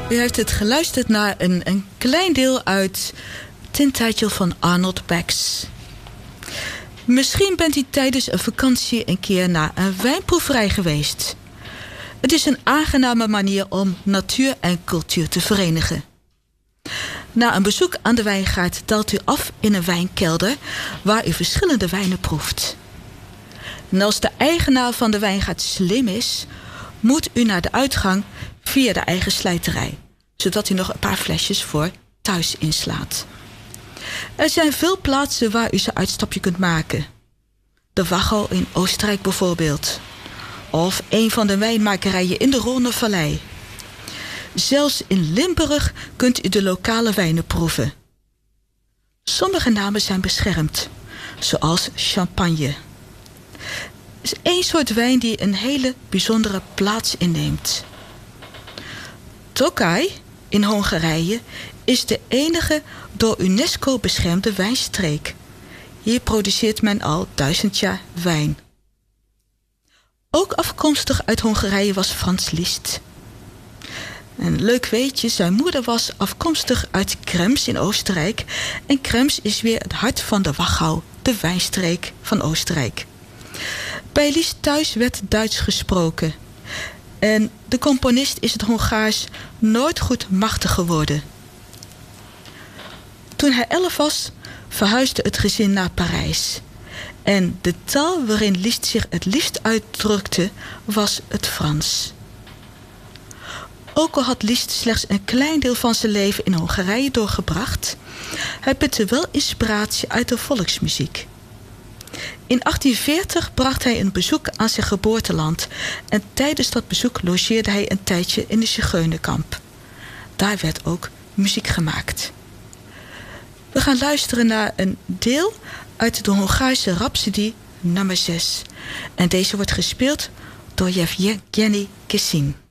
U heeft het geluisterd naar een klein deel uit Tintailles van Arnold Bax. Misschien bent u tijdens een vakantie een keer naar een wijnproeverij geweest. Het is een aangename manier om natuur en cultuur te verenigen. Na een bezoek aan de wijngaard daalt u af in een wijnkelder waar u verschillende wijnen proeft. En als de eigenaar van de wijngaard slim is, moet u naar de uitgang via de eigen slijterij, zodat u nog een paar flesjes voor thuis inslaat. Er zijn veel plaatsen waar u zo'n uitstapje kunt maken. De Wachau in Oostenrijk bijvoorbeeld. Of een van de wijnmakerijen in de Rhônevallei. Zelfs in Limburg kunt u de lokale wijnen proeven. Sommige namen zijn beschermd, zoals champagne. Het is één soort wijn die een hele bijzondere plaats inneemt. Tokaj in Hongarije is de enige door UNESCO beschermde wijnstreek. Hier produceert men al 1000 jaar wijn. Ook afkomstig uit Hongarije was Franz Liszt. Een leuk weetje, zijn moeder was afkomstig uit Krems in Oostenrijk. En Krems is weer het hart van de Wachau, de wijnstreek van Oostenrijk. Bij Liszt thuis werd Duits gesproken. En de componist is het Hongaars nooit goed machtig geworden. Toen hij 11 was, verhuisde het gezin naar Parijs. En de taal waarin Liszt zich het liefst uitdrukte, was het Frans. Ook al had Liszt slechts een klein deel van zijn leven in Hongarije doorgebracht, hij putte wel inspiratie uit de volksmuziek. In 1840 bracht hij een bezoek aan zijn geboorteland en tijdens dat bezoek logeerde hij een tijdje in een zigeunerkamp. Daar werd ook muziek gemaakt. We gaan luisteren naar een deel uit de Hongaarse Rhapsodie nummer 6. En deze wordt gespeeld door Yevgeny Kissin.